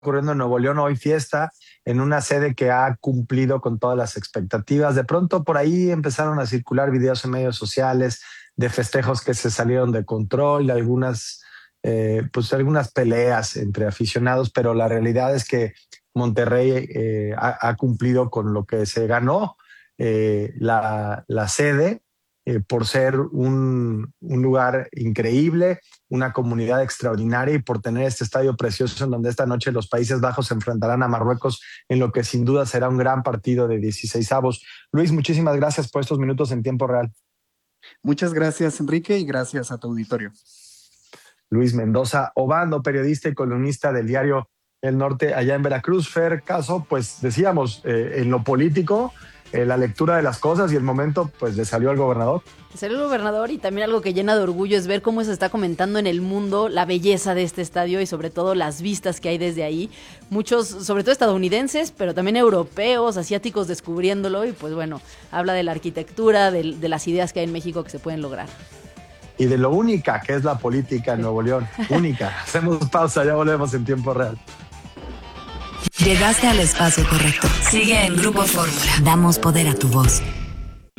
ocurriendo en Nuevo León, hoy fiesta en una sede que ha cumplido con todas las expectativas. De pronto por ahí empezaron a circular videos en medios sociales de festejos que se salieron de control, de pues algunas peleas entre aficionados, pero la realidad es que Monterrey ha cumplido con lo que se ganó la sede por ser un lugar increíble, una comunidad extraordinaria y por tener este estadio precioso en donde esta noche los Países Bajos se enfrentarán a Marruecos en lo que sin duda será un gran partido de 16avos. Luis, muchísimas gracias por estos minutos en tiempo real. Muchas gracias, Enrique, y gracias a tu auditorio. Luis Mendoza Obando, periodista y columnista del diario El Norte allá en Veracruz. Fer, caso, pues decíamos, en lo político, la lectura de las cosas y el momento, pues le salió al gobernador. Salió el gobernador y también algo que llena de orgullo es ver cómo se está comentando en el mundo la belleza de este estadio y sobre todo las vistas que hay desde ahí. Muchos, sobre todo estadounidenses, pero también europeos, asiáticos descubriéndolo y pues bueno, habla de la arquitectura, de las ideas que hay en México que se pueden lograr. Y de lo única que es la política en Nuevo León. Única. Hacemos pausa, ya volvemos en tiempo real. Llegaste al espacio correcto. Sigue en Grupo Fórmula. Damos poder a tu voz.